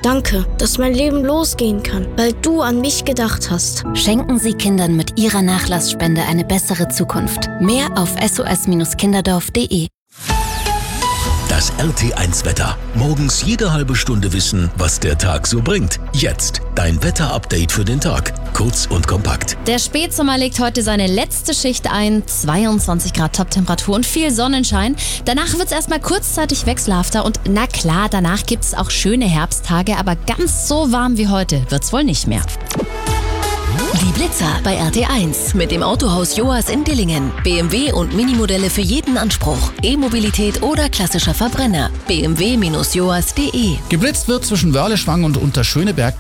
Danke, dass mein Leben losgehen kann, weil du an mich gedacht hast. Schenken Sie Kindern mit Ihrer Nachlassspende eine bessere Zukunft. Mehr auf sos-kinderdorf.de. Das RT1-Wetter. Morgens jede halbe Stunde wissen, was der Tag so bringt. Jetzt dein Wetterupdate für den Tag. Kurz und kompakt. Der Spätsommer legt heute seine letzte Schicht ein. 22 Grad Toptemperatur und viel Sonnenschein. Danach wird es erstmal kurzzeitig wechselhafter und na klar, danach gibt es auch schöne Herbsttage, aber ganz so warm wie heute wird es wohl nicht mehr. Die Blitzer bei RT1 mit dem Autohaus Joas in Dillingen. BMW und Minimodelle für jeden Anspruch. E-Mobilität oder klassischer Verbrenner. bmw-joas.de. Geblitzt wird zwischen Wörleschwang und Unterschöneberg.